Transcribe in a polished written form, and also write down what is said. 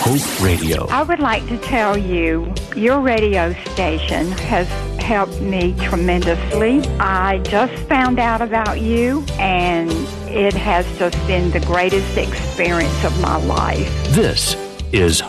Hope Radio. I would like to tell you, your radio station has helped me tremendously. I just found out about you, and it has just been the greatest experience of my life. This is